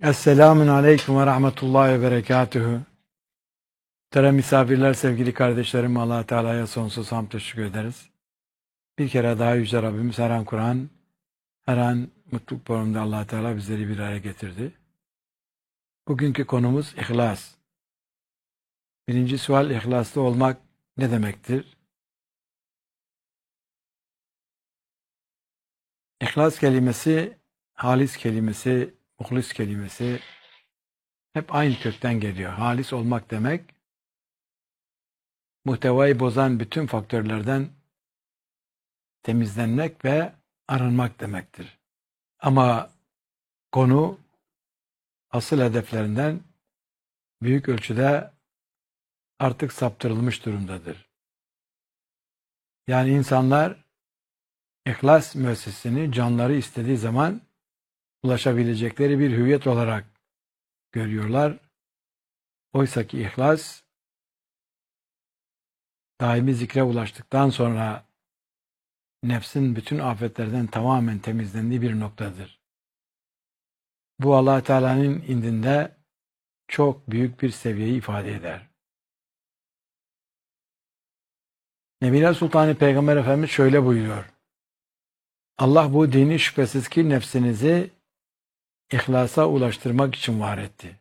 Esselamun Aleyküm ve Rahmetullahi ve Berekatühü. Muhterem misafirler, sevgili kardeşlerim, Allah Teala'ya sonsuz hamd teşekkür ederiz. Bir kere daha Yüce Rabbimiz her an Kur'an, her an mutluluk programında Allah Teala bizleri bir araya getirdi. Bugünkü konumuz ihlas. Birinci sual, ihlaslı olmak ne demektir? İhlas kelimesi, halis kelimesi, muhlis kelimesi hep aynı kökten geliyor. Halis olmak demek, muhtevayı bozan bütün faktörlerden temizlenmek ve arınmak demektir. Ama konu asıl hedeflerinden büyük ölçüde artık saptırılmış durumdadır. Yani insanlar ihlas müessesesini canları istediği zaman ulaşabilecekleri bir hüviyet olarak görüyorlar. Oysa ki ihlas daimi zikre ulaştıktan sonra nefsin bütün afetlerden tamamen temizlendiği bir noktadır. Bu Allah Teala'nın indinde çok büyük bir seviyeyi ifade eder. Nebiler Sultanı Peygamber Efendimiz şöyle buyuruyor. Allah bu dini şüphesiz ki nefsinizi ihlasa ulaştırmak için var etti.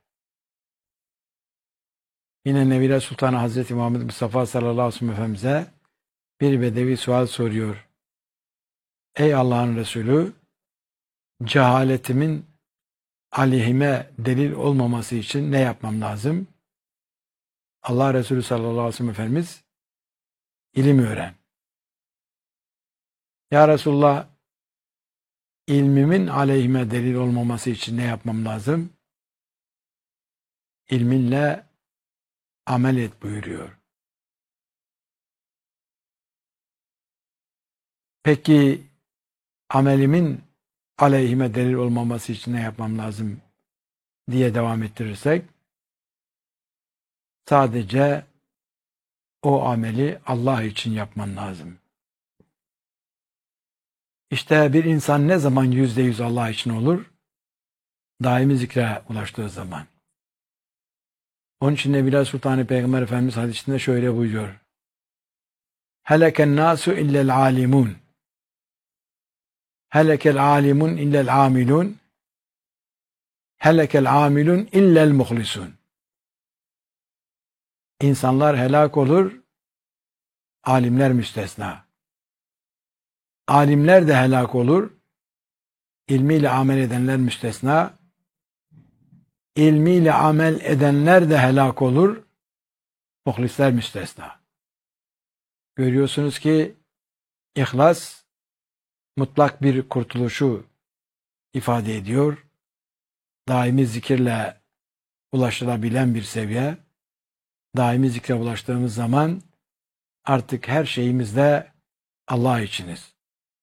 Yine Nebiler Sultanı Hazreti Muhammed Mustafa sallallahu aleyhi ve sellem Efendimiz'e bir bedevi sual soruyor. Ey Allah'ın Resulü, cehaletimin aleyhime delil olmaması için ne yapmam lazım? Allah Resulü sallallahu aleyhi ve sellem Efendimiz, ilim öğren. Ya Resulullah, ilmimin aleyhime delil olmaması için ne yapmam lazım? İlminle amel et buyuruyor. Peki amelimin aleyhime delil olmaması için ne yapmam lazım diye devam ettirirsek, sadece o ameli Allah için yapman lazım. İşte bir insan ne zaman %100 Allah için olur? Daimi zikre ulaştığı zaman. Onun için Nebiler Sultanı Peygamber Efendimiz hadisinde şöyle buyuruyor. Heleken nasu illel alimun. Helekel alimun illel amilun. Helekel amilun illel muhlisun. İnsanlar helak olur, alimler müstesna. Alimler de helak olur, ilmiyle amel edenler müstesna. İlmiyle amel edenler de helak olur, muhlisler müstesna. Görüyorsunuz ki ihlas mutlak bir kurtuluşu ifade ediyor. Daimi zikirle ulaşılabilen bir seviye. Daimi zikre ulaştığımız zaman artık her şeyimizde Allah içiniz.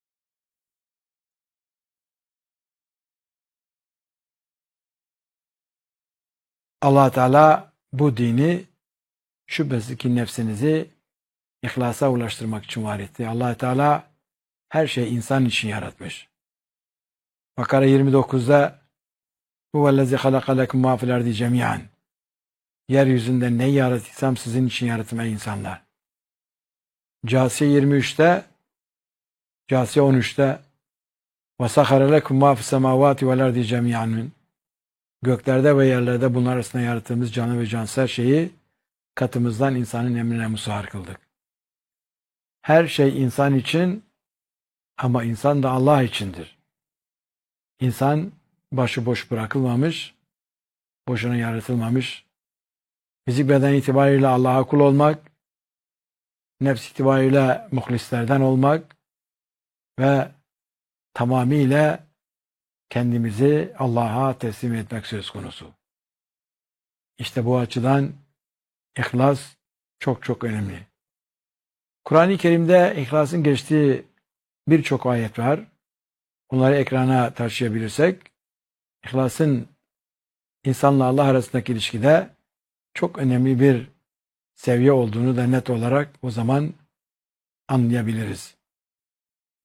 Allah Teala bu dini şüphesiz ki nefsinizi ihlasa ulaştırmak için var etti. Allah Teala her şeyi insan için yaratmış. Bakara 29'da huvellezî halaka lekum mâ fil ardi cemî'an. Yeryüzünde neyi yarattıysam sizin için yarattım ey insanlar. Câsiye 23'te, Câsiye 13'te وَسَخَرَ لَكُمْ مَا فِي السَّمَاوَاتِ وَالْاَرْضِ جَمِيعًا. Göklerde ve yerlerde bunlar arasında yarattığımız canlı ve cansız her şeyi katımızdan insanın emrine musahhar kıldık. Her şey insan için ama insan da Allah içindir. İnsan başıboş bırakılmamış, boşuna yaratılmamış. Fizik beden itibariyle Allah'a kul olmak, nefs itibariyle muhlislerden olmak ve tamamıyla kendimizi Allah'a teslim etmek söz konusu. İşte bu açıdan ihlas çok çok önemli. Kur'an-ı Kerim'de ihlasın geçtiği birçok ayet var. Bunları ekrana taşıyabilirsek, ihlasın insanla Allah arasındaki ilişkide çok önemli bir seviye olduğunu da net olarak o zaman anlayabiliriz.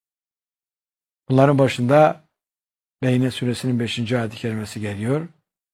Bunların başında Beyne suresinin 5. ayet-i kerimesi geliyor.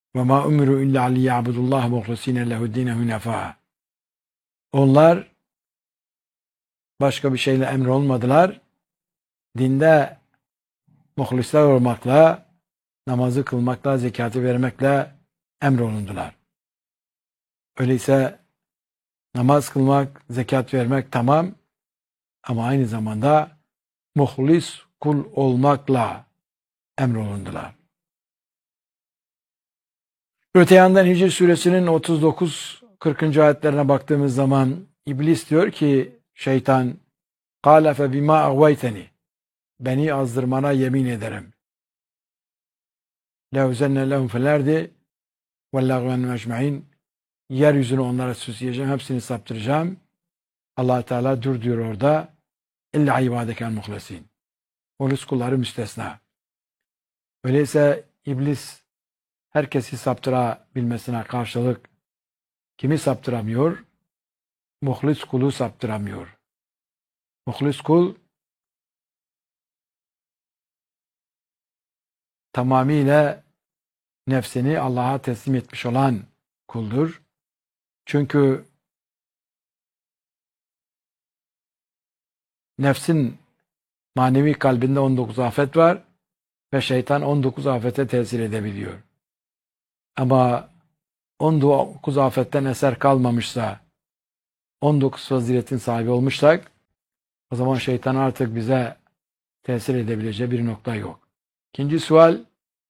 Ve ma umiru illa liya'budullah muhlisine lehu'd-dîne hunefa. Onlar başka bir şeyle emrolmadılar. Dinde muhlisler olmakla, namazı kılmakla, zekatı vermekle emrolundular. Öyleyse namaz kılmak, zekat vermek tamam ama aynı zamanda muhlis kul olmakla emrolundular. Öte yandan Hicr suresinin 39-40. ayetlerine baktığımız zaman İblis diyor ki şeytan قَالَ فَبِمَا اَغْوَيْتَنِ Beni azdırmana yemin ederim. لَوْزَنَّ لَهُمْ فَالْاَرْضِ وَاللَّغْوَنُ مَجْمَعِينَ Yeryüzünü onlara süsleyeceğim, hepsini saptıracağım. Allah Teala dur diyor orada. İlla ibadekel muhlesin. Muhlis kulları müstesna. Öyleyse İblis herkesi saptırabilmesine karşılık kimi saptıramıyor? Muhlis kulu saptıramıyor. Muhlis kul tamamıyla nefsini Allah'a teslim etmiş olan kuldur. Çünkü nefsin manevi kalbinde 19 afet var ve şeytan 19 afete tesir edebiliyor. Ama 19 afetten eser kalmamışsa, 19 faziletin sahibi olmuşsak, o zaman şeytan artık bize tesir edebileceği bir nokta yok. İkinci sual,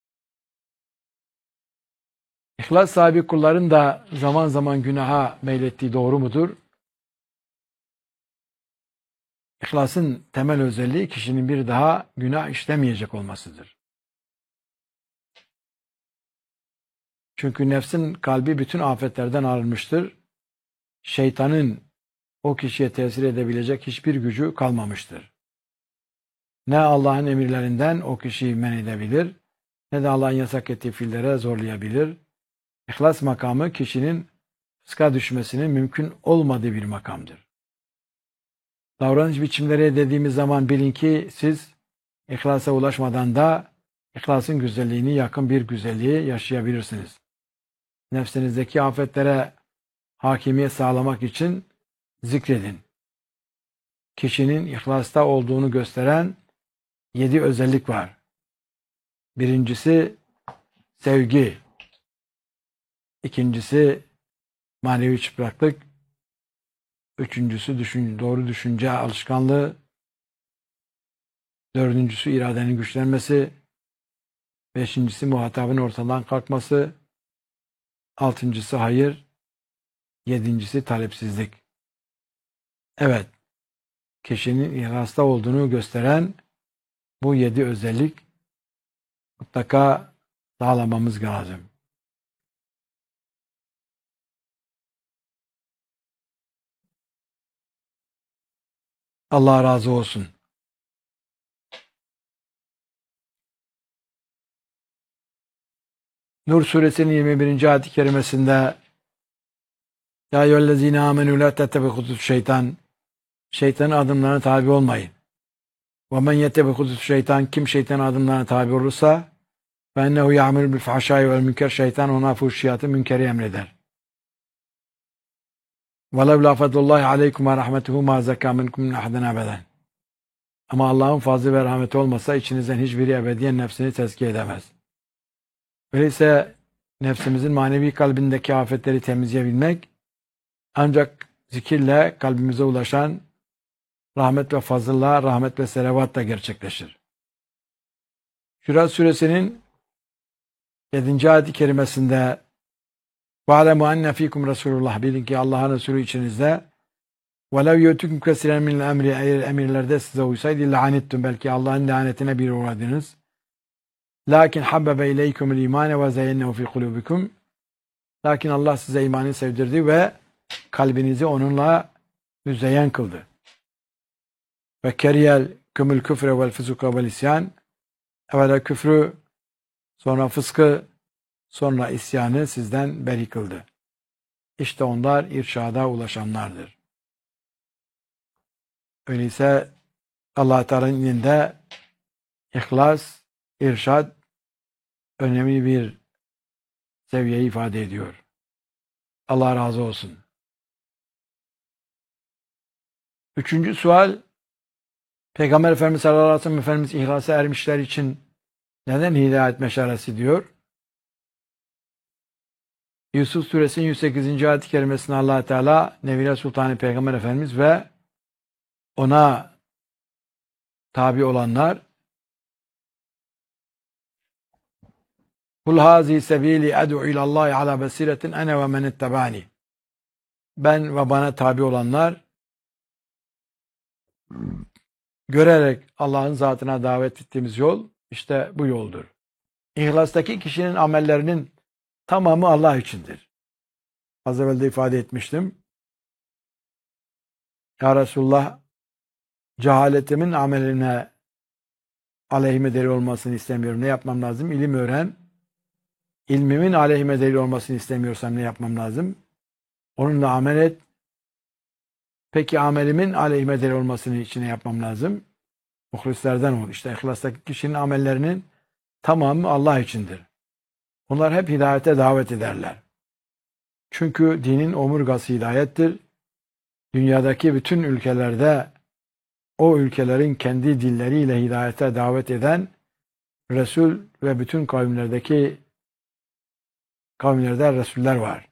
İhlas sahibi kulların da zaman zaman günaha meylettiği doğru mudur? İhlasın temel özelliği kişinin bir daha günah işlemeyecek olmasıdır. Çünkü nefsin kalbi bütün afetlerden arınmıştır. Şeytanın o kişiye tesir edebilecek hiçbir gücü kalmamıştır. Ne Allah'ın emirlerinden o kişiyi men edebilir, ne de Allah'ın yasak ettiği fiillere zorlayabilir. İhlas makamı kişinin fıska düşmesinin mümkün olmadığı bir makamdır. Davranış biçimleri dediğimiz zaman bilin ki siz ihlasa ulaşmadan da ihlasın güzelliğini yakın bir güzelliği yaşayabilirsiniz. Nefsinizdeki afetlere hakimiyet sağlamak için zikredin. Kişinin ihlasta olduğunu gösteren 7 özellik var. Birincisi sevgi. İkincisi manevi çıplaklık. Üçüncüsü doğru düşünce alışkanlığı. Dördüncüsü iradenin güçlenmesi. Beşincisi muhatabın ortadan kalkması. Altıncısı hayır. Yedincisi talepsizlik. Evet, kişinin ihlasta olduğunu gösteren bu 7 özellik mutlaka sağlamamız lazım. Allah razı olsun. Nur suresinin 21. ayet-i kerimesinde Ya eyyühellezine amenü la tettebihutus şeytan Şeytanın adımlarına tabi olmayın. Ve men yettebihutus şeytan Kim şeytanın adımlarına tabi olursa fe ennehu ya'melu bil fahşai vel münker Şeytan ona fuhşiyatı münkeri emreder. وَلَوْ لَا فَضْلُ اللّٰهِ عَلَيْكُمْ وَرَحْمَتُهُ مَا زَكَّى مِنْكُمْ مِنْ أَحَدٍ أَبَدًا Ama Allah'ın fazlı ve rahmeti olmasa içinizden hiçbiri ebediyen nefsini tezkiye edemez. Öyleyse nefsimizin manevi kalbindeki afetleri temizleyebilmek ancak zikirle kalbimize ulaşan rahmet ve fazılla, rahmet ve selavatla gerçekleşir. Şura suresinin 7. ayet-i kerimesinde وَعَلَمُوا أَنَّ ف۪يكُمْ Resulullah Bilin ki Allah'ın Resulü içinizde وَلَوْ يُؤْتُكُمْ كَسِرًا مِنَ الْاَمْرِ Eğer emirlerde size uysaydı لَعَنِتْتُمْ Belki Allah'ın lanetine bir uğradınız. Lakin habbebe ileykumul imane ve zeyyennehu fi kulubikum. Lakin Allah size imanı sevdirdi ve kalbinizi onunla müzeyyen kıldı. Ve keriyel kümül küfre vel füzuka vel isyan. Evvela küfrü, sonra fıskı, sonra isyanı sizden beri kıldı. İşte onlar irşada ulaşanlardır. Öyleyse Allah Teala'nın indinde ihlas, irşad önemli bir seviyeyi ifade ediyor. Allah razı olsun. Üçüncü sual, Peygamber Efendimiz sallallahu aleyhi ve sellem Efendimiz ihlasa ermişler için neden hidayet meşalesi diyor? Yusuf Suresinin 108. ayet-i kerimesinde Allah Teala Nevile Sultanı Peygamber Efendimiz ve ona tabi olanlar Kul hazi sebili ed'u ilallahi ala basiretin ene ve men ittabani. Ben ve bana tabi olanlar görerek Allah'ın zatına davet ettiğimiz yol işte bu yoldur. İhlastaki kişinin amellerinin tamamı Allah içindir. Az evvel de ifade etmiştim. Ya Resulullah, cehaletimin ameline aleyhime delil olmasını istemiyorum. Ne yapmam lazım? İlim öğren. İlmimin aleyhime delil olmasını istemiyorsam ne yapmam lazım? Onunla amel et. Peki amelimin aleyhime delil olmasını için ne yapmam lazım? Muhlislerden ol. İşte ihlastaki kişinin amellerinin tamamı Allah içindir. Onlar hep hidayete davet ederler. Çünkü dinin omurgası hidayettir. Dünyadaki bütün ülkelerde o ülkelerin kendi dilleriyle hidayete davet eden Resul ve bütün kavimlerde Resuller var.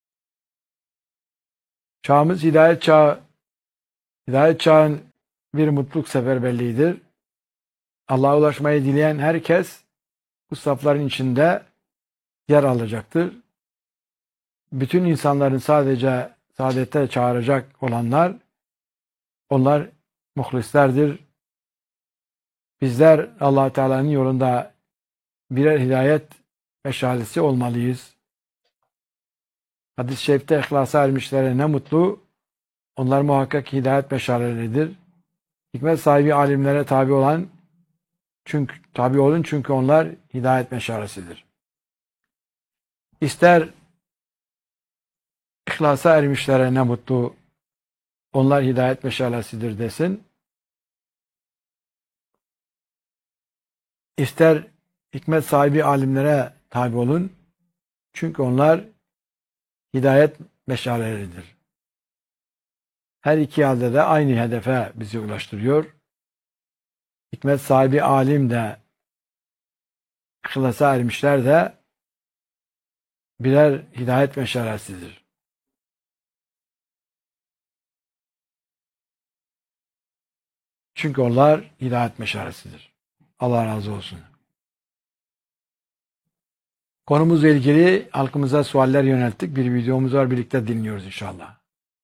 Çağımız hidayet çağı. Hidayet çağın bir mutluluk seferberliğidir. Allah'a ulaşmayı dileyen herkes bu safların içinde yer alacaktır. Bütün insanların sadece saadete çağıracak olanlar, onlar muhlislerdir. Bizler Allah Teala'nın yolunda birer hidayet meşalesi olmalıyız. Hadis-i şerifte ihlasa ermişlere ne mutlu, onlar muhakkak hidayet meşaleleridir. Hikmet sahibi alimlere tabi olun çünkü onlar hidayet meşalesidir. İster ihlasa ermişlere ne mutlu, onlar hidayet meşalesidir desin. İster hikmet sahibi alimlere tabi olun. Çünkü onlar hidayet meşaleleridir. Her iki halde de aynı hedefe bizi ulaştırıyor. Hikmet sahibi alim de ihlasa ermişler de birer hidayet meşalesidir. Çünkü onlar hidayet meşalesidir. Allah razı olsun. Konumuzla ilgili halkımıza sualler yönelttik. Bir videomuz var, birlikte dinliyoruz inşallah.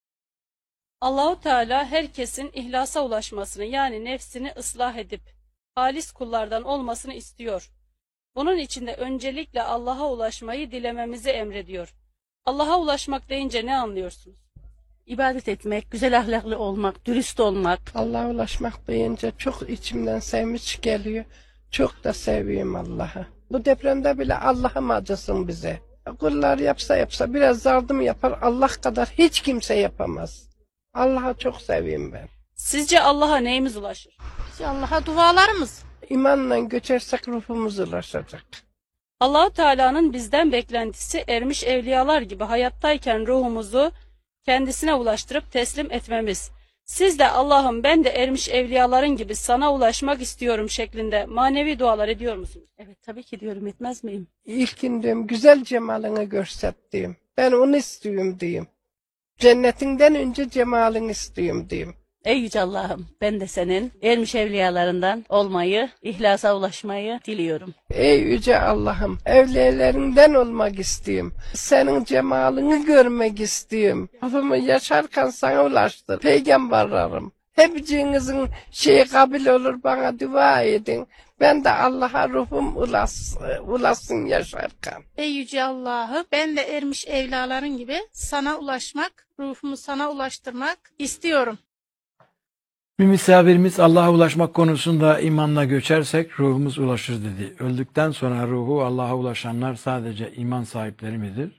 Allahu Teala herkesin ihlasa ulaşmasını yani nefsini ıslah edip halis kullardan olmasını istiyor. Bunun için de öncelikle Allah'a ulaşmayı dilememizi emrediyor. Allah'a ulaşmak deyince ne anlıyorsunuz? İbadet etmek, güzel ahlaklı olmak, dürüst olmak. Allah'a ulaşmak deyince çok içimden sevinç geliyor. Çok da seviyorum Allah'ı. Bu depremde bile Allah'ım acısın bize. Kullar yapsa biraz yardım yapar. Allah kadar hiç kimse yapamaz. Allah'a çok seviyorum ben. Sizce Allah'a neyimiz ulaşır? Biz Allah'a dualarımız. İmanla göçersek ruhumuz ulaşacak. Allahu Teala'nın bizden beklentisi ermiş evliyalar gibi hayattayken ruhumuzu kendisine ulaştırıp teslim etmemiz. Siz de Allah'ım ben de ermiş evliyaların gibi sana ulaşmak istiyorum şeklinde manevi dualar ediyor musunuz? Evet tabii ki diyorum, etmez miyim? İlkin diyorum güzel cemalini görset diyeyim. Ben onu istiyorum diyeyim. Cennetinden önce cemalini istiyorum diyeyim. Ey Yüce Allah'ım, ben de senin ermiş evliyalarından olmayı, ihlasa ulaşmayı diliyorum. Ey yüce Allah'ım, evliyelerinden olmak istiyorum. Senin cemalini görmek istiyorum. Ruhumu yaşarken sana ulaştır. Peygamberlerim, hepinizin kabul olur, bana dua edin. Ben de Allah'a ruhum ulaşsın yaşarken. Ey Yüce Allah'ı ben de ermiş evlaların gibi sana ulaşmak, ruhumu sana ulaştırmak istiyorum. Bir misafirimiz Allah'a ulaşmak konusunda imanla göçersek ruhumuz ulaşır dedi. Öldükten sonra ruhu Allah'a ulaşanlar sadece iman sahipleri midir?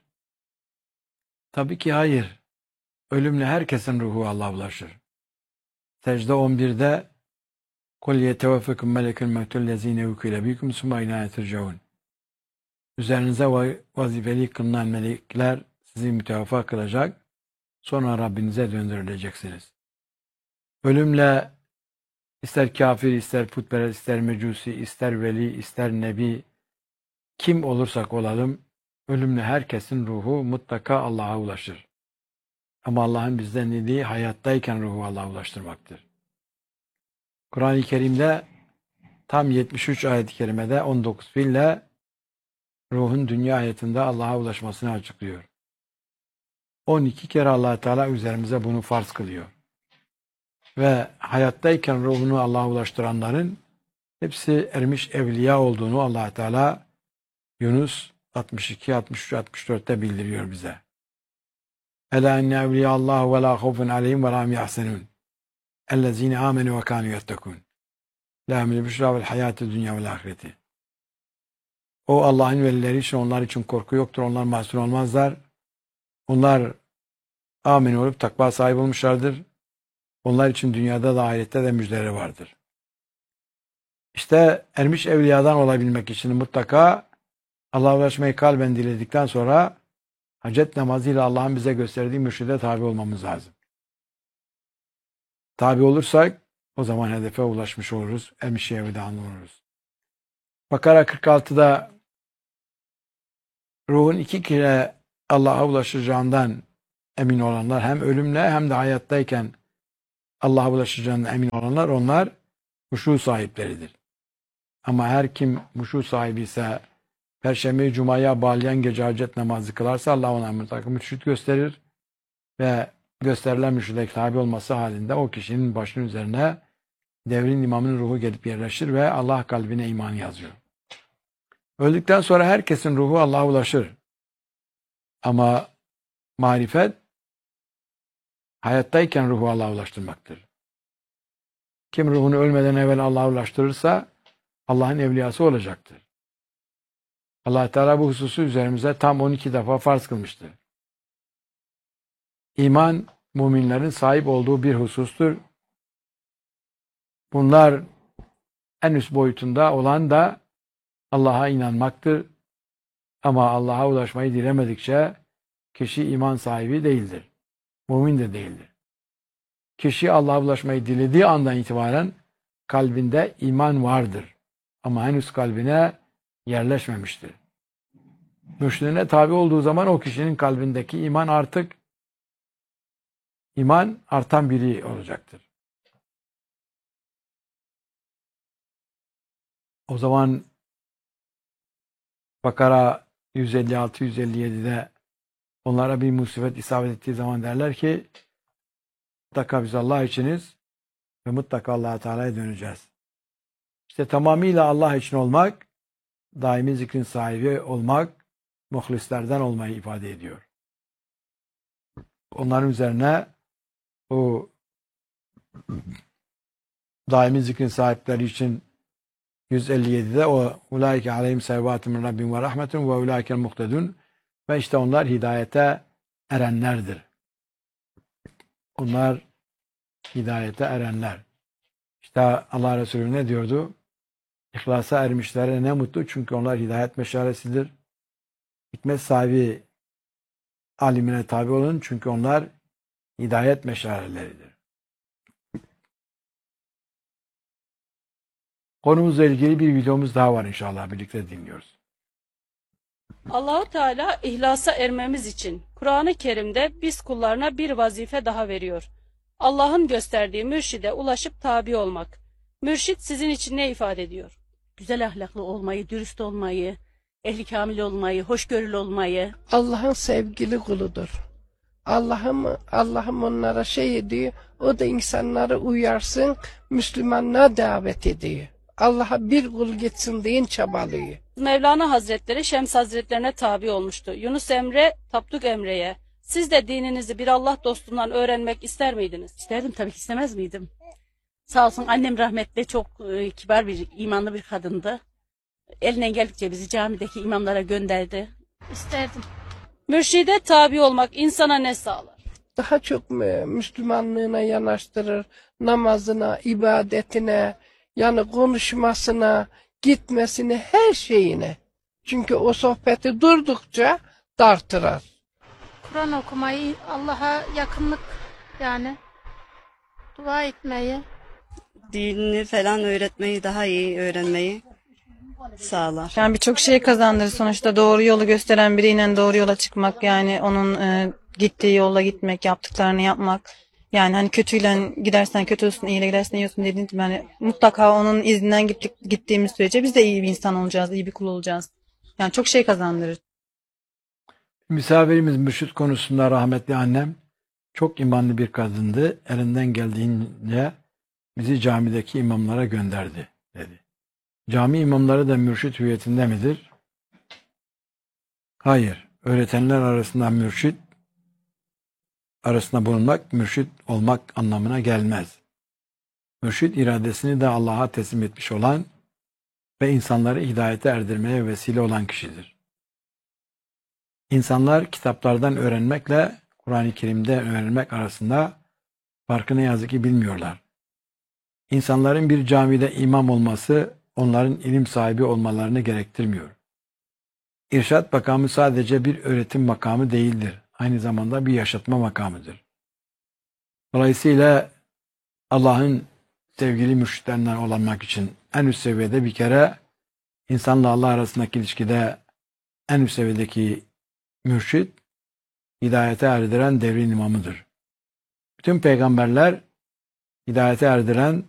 Tabii ki hayır. Ölümle herkesin ruhu Allah'a ulaşır. Secde 11'de Kul yeteveffekum melekül mevtül lezine ukile bikum summa ilâne turcaun. Üzerinize vazifeli kılınan melekler sizi mütevaffa kılacak. Sonra Rabbinize döndürüleceksiniz. Ölümle ister kafir, ister putperest, ister mecusi, ister veli, ister nebi, kim olursak olalım, ölümle herkesin ruhu mutlaka Allah'a ulaşır. Ama Allah'ın bizden dediği hayattayken ruhu Allah'a ulaştırmaktır. Kur'an-ı Kerim'de tam 73 ayet-i kerimede 19 fiille ruhun dünya hayatında Allah'a ulaşmasını açıklıyor. 12 kere Allah Teala üzerimize bunu farz kılıyor. Ve hayattayken ruhunu Allah'a ulaştıranların hepsi ermiş evliya olduğunu Allah Teala Yunus 62, 63, 64'te bildiriyor bize. Ela inne evliyallahu ve la khawfun aleyhim ve la hum yahzenun. Ellezine amenu ve kanu yettekun. Lahumul büşra vel hayatü dünya vel ahireti. O Allah'ın velileri için onlar için korku yoktur. Onlar mahzun olmazlar. Onlar amin olup takva sahibi olmuşlardır. Onlar için dünyada da ahirette de müjdeleri vardır. İşte ermiş evliyadan olabilmek için mutlaka Allah'a ulaşmayı kalben diledikten sonra hacet namazıyla Allah'ın bize gösterdiği mürşide tabi olmamız lazım. Tabi olursak o zaman hedefe ulaşmış oluruz. Ermiş evliyadan oluruz. Bakara 46'da ruhun 2 kere Allah'a ulaşacağından emin olanlar, hem ölümle hem de hayattayken Allah'a ulaşacağından emin olanlar, onlar huşu sahipleridir. Ama her kim huşu sahibi ise, Perşembe Cuma'ya bağlayan gece hacet namazı kılarsa Allah ona mutlaka mürşit gösterir ve gösterilen mürşide tabi olması halinde o kişinin başının üzerine devrin imamının ruhu gelip yerleşir ve Allah kalbine iman yazıyor. Öldükten sonra herkesin ruhu Allah'a ulaşır. Ama marifet hayattayken ruhu Allah'a ulaştırmaktır. Kim ruhunu ölmeden evvel Allah'a ulaştırırsa Allah'ın evliyası olacaktır. Allah Teala bu hususu üzerimize tam 12 defa farz kılmıştır. İman, müminlerin sahip olduğu bir husustur. Bunlar en üst boyutunda olan da Allah'a inanmaktır. Ama Allah'a ulaşmayı dilemedikçe kişi iman sahibi değildir. Mümin de değildir. Kişi Allah'a ulaşmayı dilediği andan itibaren kalbinde iman vardır. Ama henüz kalbine yerleşmemiştir. Mürşidine tabi olduğu zaman o kişinin kalbindeki iman artan biri olacaktır. O zaman Bakara 156-157'de onlara bir musibet isabet ettiği zaman derler ki mutlaka biz Allah içiniz ve mutlaka Allah Teala'ya döneceğiz. İşte tamamıyla Allah için olmak, daimi zikrin sahibi olmak, muhlislerden olmayı ifade ediyor. Onların üzerine o daimi zikrin sahipleri için 157'de o ulaike aleyhim selvatun min rabbim ve rahmetun ve ulaikel muhtedun, ve işte onlar hidayete erenlerdir. Onlar hidayete erenler. İşte Allah Resulü ne diyordu? İhlasa ermişlere ne mutlu, çünkü onlar hidayet meşalesidir. Hikmet sahibi alimine tabi olun, çünkü onlar hidayet meşaleleridir. Konumuzla ilgili bir videomuz daha var, inşallah birlikte dinliyoruz. Allahu Teala ihlasa ermemiz için Kur'an-ı Kerim'de biz kullarına bir vazife daha veriyor. Allah'ın gösterdiği mürşide ulaşıp tabi olmak. Mürşit sizin için ne ifade ediyor? Güzel ahlaklı olmayı, dürüst olmayı, ehli kamil olmayı, hoşgörülü olmayı. Allah'ın sevgili kuludur. Allah'ım onlara şey ediyor, o da insanları uyarsın, Müslümanlığa davet ediyor. Allah'a bir kul gitsin diye çabalıyor. Mevlana Hazretleri Şems Hazretlerine tabi olmuştu. Yunus Emre, Tapduk Emre'ye. Siz de dininizi bir Allah dostundan öğrenmek ister miydiniz? İsterdim tabii ki, istemez miydim? Sağ olsun annem rahmetli, çok kibar bir, imanlı bir kadındı. Elinden geldikçe bizi camideki imamlara gönderdi. İsterdim. Mürşide tabi olmak insana ne sağlar? Daha çok Müslümanlığına yanaştırır, namazına, ibadetine, yani konuşmasına, gitmesine, her şeyine. Çünkü o sohbeti durdukça dartırar. Kur'an okumayı, Allah'a yakınlık yani dua etmeyi. Dinini falan öğretmeyi, daha iyi öğrenmeyi sağlar. Yani birçok şey kazandırır. Sonuçta doğru yolu gösteren biriyle doğru yola çıkmak, yani onun gittiği yolla gitmek, yaptıklarını yapmak. Yani hani kötüyle gidersen kötü olsun, iyiyle gidersen iyi olsun dediğin gibi yani mutlaka onun izinden gittiğimiz sürece biz de iyi bir insan olacağız, iyi bir kul olacağız. Yani çok şey kazandırır. Misafirimiz mürşit konusunda rahmetli annem çok imanlı bir kadındı. Elinden geldiğince bizi camideki imamlara gönderdi dedi. Cami imamları da mürşit hüviyetinde midir? Hayır. Öğretenler arasında bulunmak mürşit olmak anlamına gelmez. Mürşit iradesini de Allah'a teslim etmiş olan ve insanları hidayete erdirmeye vesile olan kişidir. İnsanlar kitaplardan öğrenmekle Kur'an-ı Kerim'de öğrenmek arasında farkı ne yazık ki bilmiyorlar. İnsanların bir camide imam olması onların ilim sahibi olmalarını gerektirmiyor. İrşad makamı sadece bir öğretim makamı değildir. Aynı zamanda bir yaşatma makamıdır. Dolayısıyla Allah'ın sevgili mürşitlerinden olmak için en üst seviyede bir kere insanla Allah arasındaki ilişkide en üst seviyedeki mürşit hidayete erdiren devrin imamıdır. Bütün peygamberler hidayete erdiren